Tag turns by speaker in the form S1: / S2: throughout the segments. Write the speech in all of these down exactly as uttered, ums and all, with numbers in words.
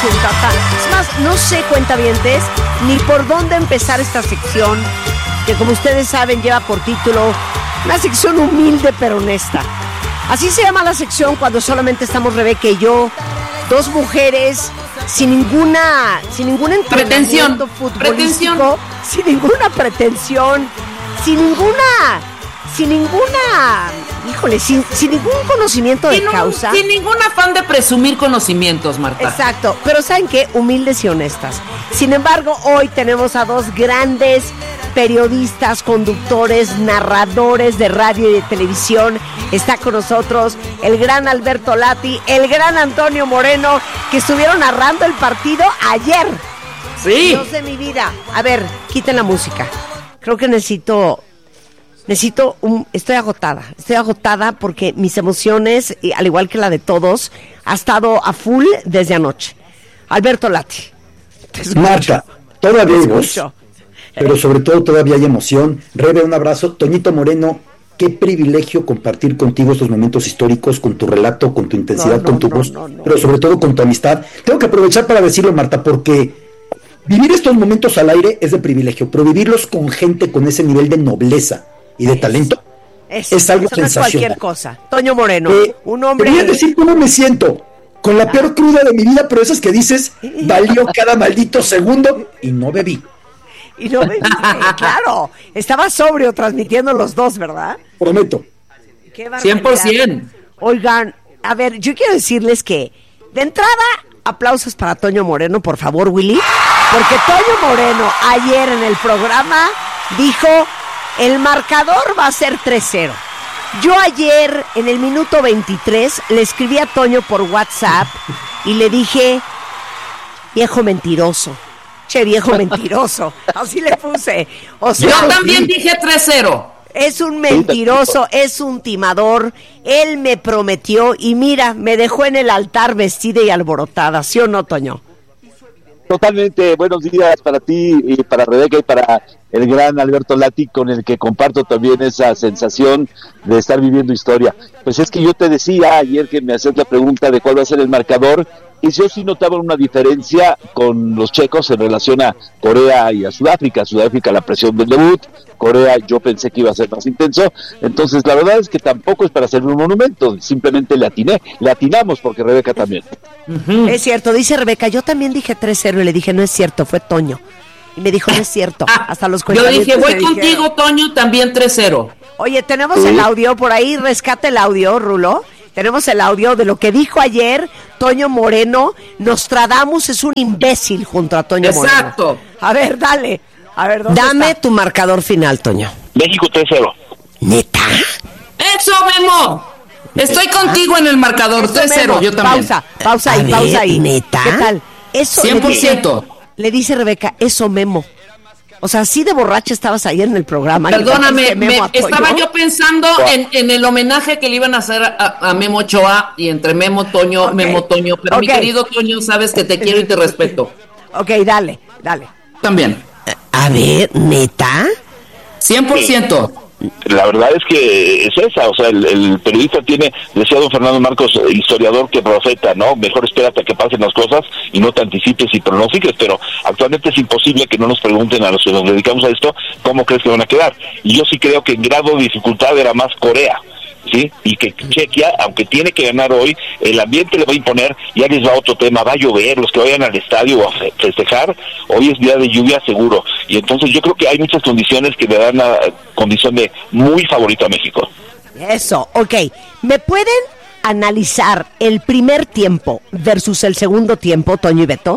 S1: chuntata. Es más, no sé, cuentavientes, ni por dónde empezar esta sección, que como ustedes saben lleva por título una sección humilde pero honesta. Así se llama la sección cuando solamente estamos Rebeca y yo, dos mujeres sin ninguna, sin ningún entrenamiento futbolístico, pretensión. sin ninguna pretensión, sin ninguna, sin ninguna, híjole, sin, sin ningún conocimiento de
S2: sin un,
S1: causa.
S2: Sin ningún afán de presumir conocimientos, Marta.
S1: Exacto, pero ¿saben qué? Humildes y honestas. Sin embargo, hoy tenemos a dos grandes periodistas, conductores, narradores de radio y de televisión. Está con nosotros el gran Alberto Lati, el gran Antonio Moreno, que estuvieron narrando el partido ayer.
S2: Sí.
S1: Dios de mi vida. A ver, quiten la música. Creo que necesito, necesito un, estoy agotada, estoy agotada porque mis emociones, y al igual que la de todos, ha estado a full desde anoche. Alberto Lati.
S3: Marta, todavía hay voz, pero sobre todo todavía hay emoción. Rebe, un abrazo. Toñito Moreno, qué privilegio compartir contigo estos momentos históricos, con tu relato, con tu intensidad, no, no, con tu no, voz, no, no, pero sobre todo con tu amistad. Tengo que aprovechar para decirlo, Marta, porque vivir estos momentos al aire es de privilegio, pero vivirlos con gente con ese nivel de nobleza y de talento
S1: eso,
S3: es algo
S1: eso no
S3: sensacional.
S1: Es cualquier cosa. Toño Moreno,
S3: eh,
S1: un hombre.
S3: Te voy a decir cómo me siento. Con la peor cruda de mi vida, pero esas que dices, valió cada maldito segundo y no bebí.
S1: Y no bebí, claro. Estaba sobrio transmitiendo los dos, ¿verdad?
S3: Prometo.
S1: Qué barbaridad.
S2: cien por ciento.
S1: Oigan, a ver, yo quiero decirles que, de entrada, aplausos para Toño Moreno, por favor, Willy. Porque Toño Moreno, ayer en el programa, dijo, el marcador va a ser tres cero. Yo ayer, en el minuto veintitrés, le escribí a Toño por WhatsApp y le dije, viejo mentiroso, che viejo mentiroso, así le puse. O sea,
S2: yo también dije tres cero.
S1: Es un mentiroso, es un timador, él me prometió y mira, me dejó en el altar vestida y alborotada, ¿sí o no, Toño?
S4: Totalmente, buenos días para ti y para Rebeca y para el gran Alberto Lati, con el que comparto también esa sensación de estar viviendo historia. Pues es que yo te decía ayer que me hacías la pregunta de cuál va a ser el marcador, y yo sí notaba una diferencia con los checos en relación a Corea y a Sudáfrica. Sudáfrica, la presión del debut, Corea yo pensé que iba a ser más intenso, entonces la verdad es que tampoco es para hacer un monumento, simplemente le atiné, le atinamos porque Rebeca también.
S1: Uh-huh. Es cierto, dice Rebeca, yo también dije tres cero y le dije, no es cierto, fue Toño. Y me dijo, no es cierto, hasta los
S2: Yo dije, voy contigo,
S1: dijeron,
S2: Toño, también tres cero.
S1: Oye, tenemos el audio, por ahí rescate el audio, Rulo. Tenemos el audio de lo que dijo ayer Toño Moreno. Nostradamus es un imbécil junto a Toño Moreno.
S2: Exacto.
S1: A ver, dale. A ver, ¿dónde
S5: Dame
S1: está?
S5: tu marcador final, Toño.
S4: México tres cero.
S5: ¿Neta?
S2: ¡Eso, Memo! Estoy contigo en el marcador,
S1: Eso,
S2: tres cero,
S1: Memo.
S2: yo también.
S1: Pausa, pausa ahí,
S5: A ver,
S1: pausa ahí.
S5: ¿neta?
S1: ¿Qué tal? Eso
S2: cien por ciento.
S1: Le dice, le dice Rebeca, eso, Memo. O sea, así de borracha estabas ayer en el programa.
S2: Perdóname, me, estaba yo pensando en, en el homenaje que le iban a hacer a, a Memo Ochoa, y entre Memo, Toño, okay. Memo, Toño. Pero okay. Mi querido Toño, sabes que te quiero y te respeto.
S1: Ok, dale, dale.
S2: También.
S5: A ver, ¿neta?
S2: cien por ciento.
S4: La verdad es que es esa, o sea, el, el periodista tiene, decía don Fernando Marcos, historiador que profeta, ¿no? Mejor espérate a que pasen las cosas y no te anticipes y pronostiques, pero actualmente es imposible que no nos pregunten a los que nos dedicamos a esto cómo crees que van a quedar. Y yo sí creo que en grado de dificultad era más Corea, ¿sí? Y que Chequia, aunque tiene que ganar hoy, el ambiente le va a imponer. Ya les va otro tema, va a llover, los que vayan al estadio a festejar, hoy es día de lluvia seguro, y entonces yo creo que hay muchas condiciones que le dan la condición de muy favorito a México.
S1: Eso, ok. ¿Me pueden analizar el primer tiempo versus el segundo tiempo, Toño y Beto?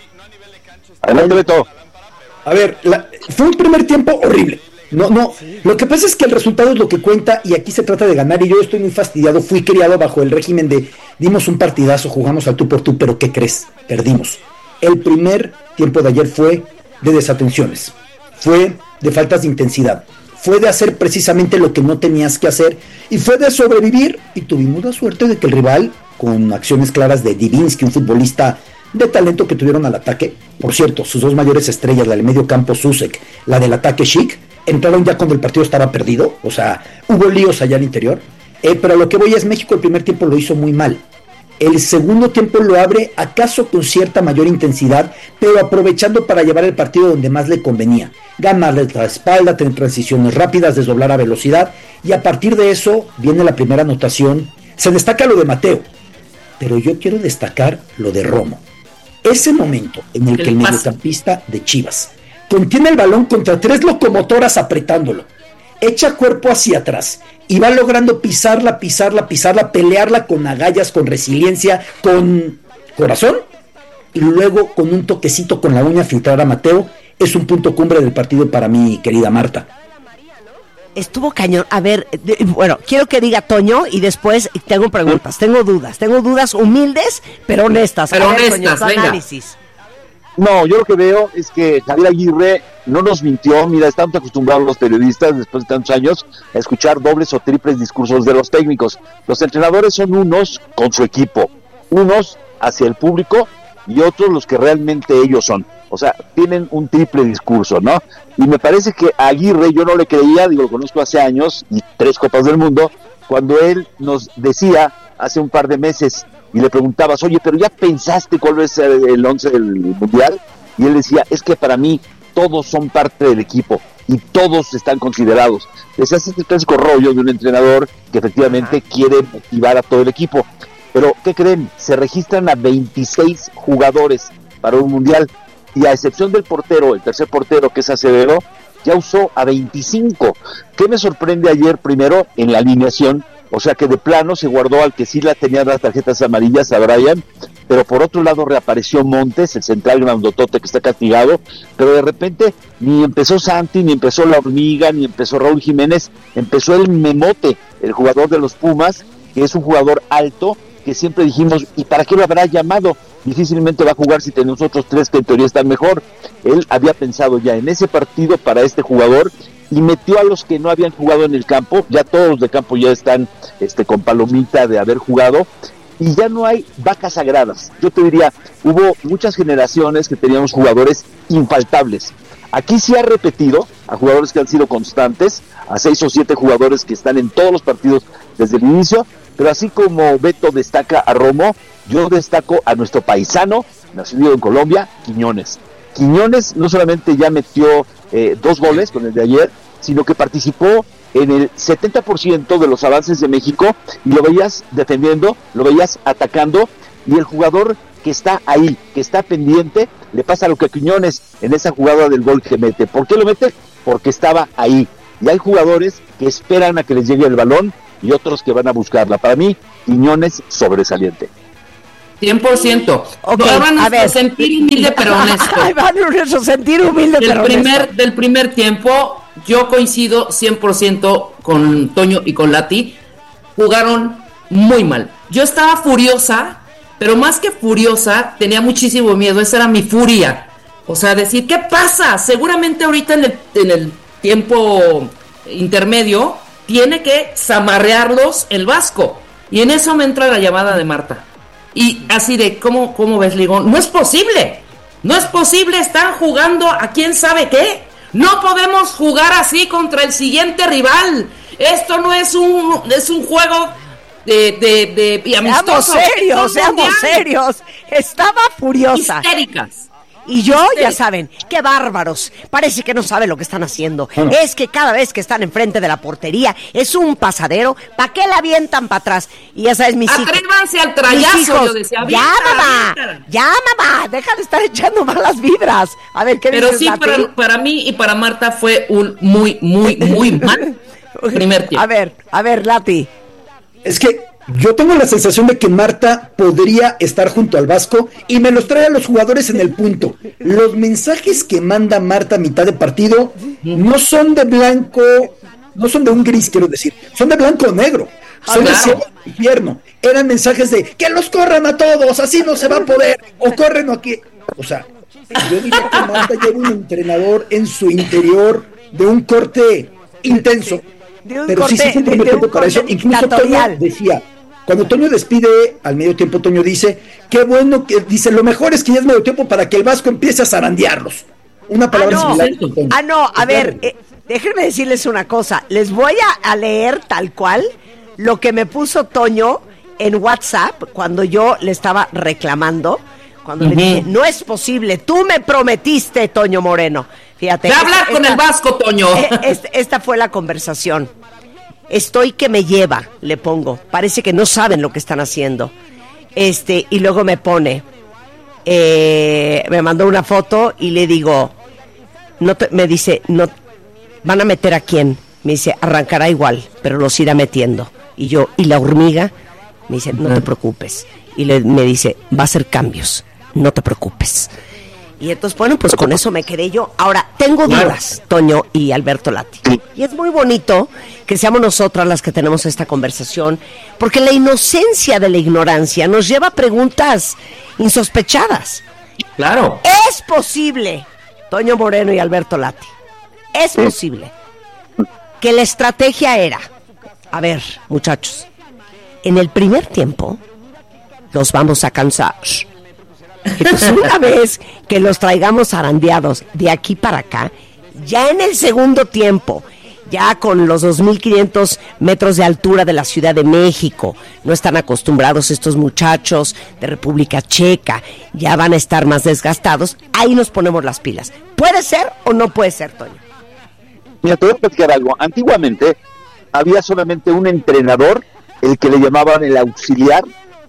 S4: Adelante, Beto.
S3: A ver, la, fue un primer tiempo horrible. No, no, sí. Lo que pasa es que el resultado es lo que cuenta y aquí se trata de ganar, y yo estoy muy fastidiado. Fui criado bajo el régimen de dimos un partidazo, jugamos al tú por tú, pero ¿qué crees? Perdimos. El primer tiempo de ayer fue de desatenciones, fue de faltas de intensidad, fue de hacer precisamente lo que no tenías que hacer y fue de sobrevivir, y tuvimos la suerte de que el rival, con acciones claras de Divinsky, un futbolista de talento que tuvieron al ataque, por cierto, sus dos mayores estrellas, la del medio campo Susek, la del ataque Schick, entraron ya cuando el partido estaba perdido, o sea, hubo líos allá al interior, eh, pero a lo que voy es, México el primer tiempo lo hizo muy mal, El segundo tiempo lo abre acaso con cierta mayor intensidad, pero aprovechando para llevar el partido donde más le convenía. Ganarle la espalda, tener transiciones rápidas, desdoblar a velocidad, y a partir de eso viene la primera anotación. Se destaca lo de Mateo, pero yo quiero destacar lo de Romo. Ese momento en el que el mediocampista de Chivas contiene el balón contra tres locomotoras apretándolo, echa cuerpo hacia atrás y va logrando pisarla, pisarla, pisarla, pelearla con agallas, con resiliencia, con corazón, y luego con un toquecito con la uña filtrar a Mateo, es un punto cumbre del partido para mí, querida Marta.
S1: Estuvo cañón. A ver, de, bueno, quiero que diga Toño y después tengo preguntas, tengo dudas, tengo dudas humildes, pero honestas.
S2: Pero
S1: a ver,
S2: honestas,
S1: Toño, tu
S2: venga.
S1: análisis.
S6: No, yo lo que veo es que Javier Aguirre no nos mintió. Mira, estamos acostumbrados los periodistas después de tantos años a escuchar dobles o triples discursos de los técnicos. Los entrenadores son unos con su equipo, unos hacia el público y otros los que realmente ellos son. O sea, tienen un triple discurso, ¿no? Y me parece que a Aguirre yo no le creía, digo, lo conozco hace años y tres Copas del Mundo, cuando él nos decía hace un par de meses y le preguntabas, oye, pero ¿ya pensaste cuál es el once del Mundial? Y él decía, es que para mí todos son parte del equipo y todos están considerados. Es este clásico rollo de un entrenador que efectivamente quiere motivar a todo el equipo. Pero, ¿qué creen? Se registran a veintiséis jugadores para un Mundial y a excepción del portero, el tercer portero que es Acevedo, ya usó a veinticinco. ¿Qué me sorprende ayer primero? En la alineación. O sea que de plano se guardó al que sí la tenía las tarjetas amarillas, a Brian, pero por otro lado reapareció Montes, el central grandotote que está castigado, pero de repente ni empezó Santi, ni empezó La Hormiga, ni empezó Raúl Jiménez, empezó el Memote, el jugador de los Pumas, que es un jugador alto, que siempre dijimos, ¿y para qué lo habrá llamado? Difícilmente va a jugar si tenemos otros tres que en teoría están mejor. Él había pensado ya en ese partido para este jugador, y metió a los que no habían jugado en el campo. Ya todos los de campo ya están este, con palomita de haber jugado, y ya no hay vacas sagradas. Yo te diría, hubo muchas generaciones que teníamos jugadores infaltables. Aquí sí ha repetido a jugadores que han sido constantes, a seis o siete jugadores que están en todos los partidos desde el inicio, pero así como Beto destaca a Romo, yo destaco a nuestro paisano, nacido en Colombia, Quiñones. Quiñones no solamente ya metió eh, dos goles con el de ayer, sino que participó en el setenta por ciento de los avances de México, y lo veías defendiendo, lo veías atacando, y el jugador que está ahí, que está pendiente, le pasa lo que a Quiñones en esa jugada del gol que mete. ¿Por qué lo mete? Porque estaba ahí. Y hay jugadores que esperan a que les llegue el balón y otros que van a buscarla. Para mí, Quiñones sobresaliente.
S2: cien por ciento.
S1: Okay,
S2: Ahora van
S1: a
S2: a
S1: ver.
S2: sentir humilde pero honesto.
S1: Ay, van a nuestro sentir humilde
S2: Del
S1: pero
S2: primer,
S1: honesto.
S2: del primer tiempo, yo coincido cien por ciento con Toño y con Lati. Jugaron muy mal. Yo estaba furiosa, pero más que furiosa, tenía muchísimo miedo. Esa era mi furia. O sea, decir, ¿qué pasa? Seguramente ahorita en el, en el tiempo intermedio tiene que zamarrearlos el Vasco. Y en eso me entra la llamada de Marta. Y así de, ¿cómo, cómo ves, Ligón? No es posible. No es posible. Están jugando a quién sabe qué. No podemos jugar así contra el siguiente rival. Esto no es un, es un juego de, de, de amistoso.
S1: Seamos serios,
S2: Es un
S1: seamos
S2: mundial.
S1: serios. Estaba furiosa.
S2: Histéricas.
S1: Y yo, ya saben, qué bárbaros. Parece que no saben lo que están haciendo.
S3: Bueno.
S1: Es que cada vez que están enfrente de la portería es un pasadero. ¿Para qué la avientan para atrás? Y ya sabes, mis hijos.
S2: Atrévanse al
S1: mis
S2: trayazo,
S1: hijos,
S2: yo decía.
S1: ya,
S2: aviéntala,
S1: mamá.
S2: aviéntala.
S1: Ya, mamá. Deja de estar echando malas vibras. A ver, ¿qué
S2: Pero
S1: dices,
S2: sí,
S1: Nati?
S2: para, para mí y para Marta fue un muy, muy, muy mal primer tiempo.
S1: A ver, a ver, Lati.
S3: Es que yo tengo la sensación de que Marta podría estar junto al Vasco y me los trae a los jugadores en el punto. Los mensajes que manda Marta a mitad de partido no son de blanco, no son de un gris, quiero decir, son de blanco o negro. Son de
S2: claro.
S3: cielo y infierno. Eran mensajes de que los corran a todos, así no se va a poder, o corren o aquí. O sea, yo diría que Marta lleva un entrenador en su interior de un corte intenso.
S1: De un
S3: Pero
S1: corte,
S3: sí, sí fue un
S1: de-
S3: primer
S1: de un
S3: tiempo para eso.
S1: corte
S3: Incluso Toño
S1: dictatorial.
S3: decía, cuando Toño despide al medio tiempo, Toño dice, qué bueno que, dice, lo mejor es que ya es medio tiempo para que el Vasco empiece a zarandearlos. Una palabra
S1: ah, no.
S3: similar. con Toño.
S1: Ah, no, a
S3: Es
S1: ver,
S3: grave.
S1: eh, déjenme decirles una cosa. Les voy a, a leer tal cual lo que me puso Toño en WhatsApp cuando yo le estaba reclamando, cuando
S2: uh-huh.
S1: le dije, no es posible, tú me prometiste, Toño Moreno. Fíjate.
S2: Ve a hablar esta, con esta, el Vasco, Toño.
S1: Esta, esta fue la conversación. Estoy que me lleva, le pongo. Parece que no saben lo que están haciendo. Este, y luego me pone, eh, me mandó una foto y le digo, no te, me dice, no, ¿van a meter a quién? Me dice, arrancará igual, pero los irá metiendo. Y yo, ¿y la hormiga? Me dice, no te preocupes. Y le, me dice, va a hacer cambios, no te preocupes. Y entonces, bueno, pues con eso me quedé yo. Ahora, tengo dudas, Toño y Alberto Lati. Y es muy bonito que seamos nosotras las que tenemos esta conversación, porque la inocencia de la ignorancia nos lleva a preguntas insospechadas.
S2: Claro.
S1: Es posible, Toño Moreno y Alberto Lati, es posible que la estrategia era, a ver, muchachos, en el primer tiempo los vamos a cansar. Entonces, una vez que los traigamos zarandeados de aquí para acá, ya en el segundo tiempo, ya con los dos mil quinientos metros de altura de la Ciudad de México, no están acostumbrados estos muchachos de República Checa, ya van a estar más desgastados, ahí nos ponemos las pilas. ¿Puede ser o no puede ser, Toño?
S6: Mira, te voy a platicar algo. Antiguamente había solamente un entrenador, el que le llamaban el auxiliar,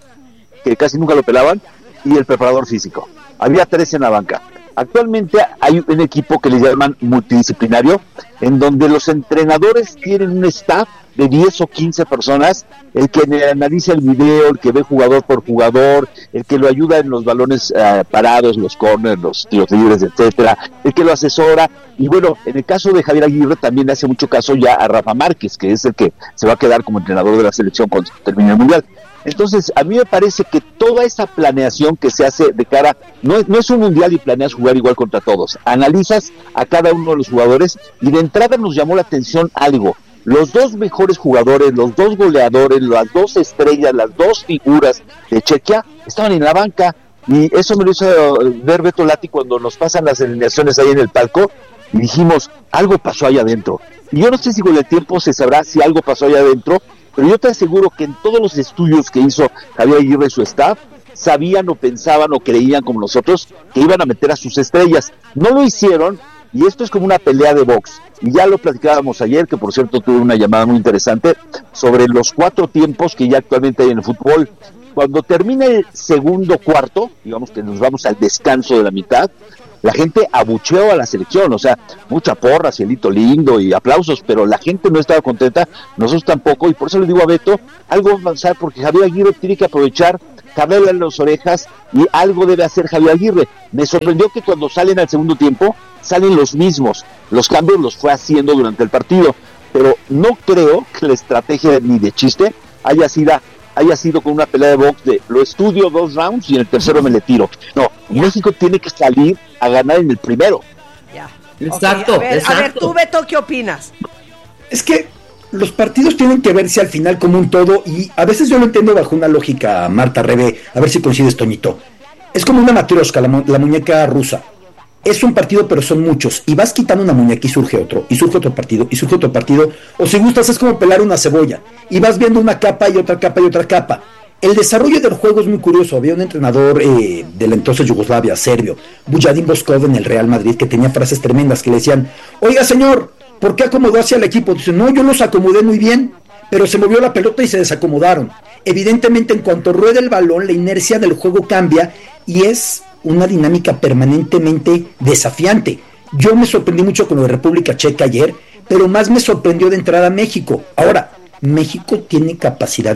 S6: que casi nunca lo pelaban, y el preparador físico. Había tres en la banca. Actualmente hay un equipo que le llaman multidisciplinario, en donde los entrenadores tienen un staff de diez o quince personas, el que analiza el video, el que ve jugador por jugador, el que lo ayuda en los balones uh, parados, los corners, los tiros libres, etcétera, el que lo asesora. Y bueno, en el caso de Javier Aguirre también le hace mucho caso ya a Rafa Márquez, que es el que se va a quedar como entrenador de la selección cuando termine el Mundial. Entonces, a mí me parece que toda esa planeación que se hace de cara, no es, no es un mundial y planeas jugar igual contra todos, analizas a cada uno de los jugadores y de entrada nos llamó la atención algo, los dos mejores jugadores, los dos goleadores, las dos estrellas, las dos figuras de Chequia estaban en la banca y eso me lo hizo ver Beto Lati cuando nos pasan las alineaciones ahí en el palco y dijimos, algo pasó allá adentro. Y yo no sé si con el tiempo se sabrá si algo pasó allá adentro, pero yo te aseguro que en todos los estudios que hizo Javier Aguirre y su staff, sabían o pensaban o creían como nosotros que iban a meter a sus estrellas. No lo hicieron y esto es como una pelea de box. Y ya lo platicábamos ayer, que por cierto tuve una llamada muy interesante, sobre los cuatro tiempos que ya actualmente hay en el fútbol. Cuando termina el segundo cuarto, digamos que nos vamos al descanso de la mitad, la gente abucheó a la selección, o sea, mucha porra, cielito lindo y aplausos, pero la gente no estaba contenta, nosotros tampoco, y por eso le digo a Beto, algo va a avanzar, porque Javier Aguirre tiene que aprovechar, jalarle las orejas, y algo debe hacer Javier Aguirre. Me sorprendió que cuando salen al segundo tiempo, salen los mismos, los cambios los fue haciendo durante el partido, pero no creo que la estrategia ni de chiste haya sido... haya sido con una pelea de box de lo estudio dos rounds y en el tercero me le tiro. No, ya. México tiene que salir a ganar en el primero.
S1: Ya.
S2: Exacto,
S1: okay, a ver,
S2: exacto.
S1: A ver, tú, Beto, ¿qué opinas?
S3: Es que los partidos tienen que verse al final como un todo y a veces yo lo entiendo bajo una lógica, Marta, Rebe, a ver si coincides, Toñito. Es como una matrioshka, la, mu- la muñeca rusa. Es un partido, pero son muchos. Y vas quitando una muñeca y surge otro, y surge otro partido, y surge otro partido. O si gustas, es como pelar una cebolla. Y vas viendo una capa y otra capa y otra capa. El desarrollo del juego es muy curioso. Había un entrenador eh, de la entonces Yugoslavia, serbio, Bujadin Boskov, en el Real Madrid, que tenía frases tremendas que le decían: oiga, señor, ¿por qué acomodó hacia el equipo? Dice: no, yo los acomodé muy bien, pero se movió la pelota y se desacomodaron. Evidentemente, en cuanto rueda el balón, la inercia del juego cambia y es una dinámica permanentemente desafiante. Yo me sorprendí mucho con lo de República Checa ayer, pero más me sorprendió de entrada México. Ahora, México tiene capacidad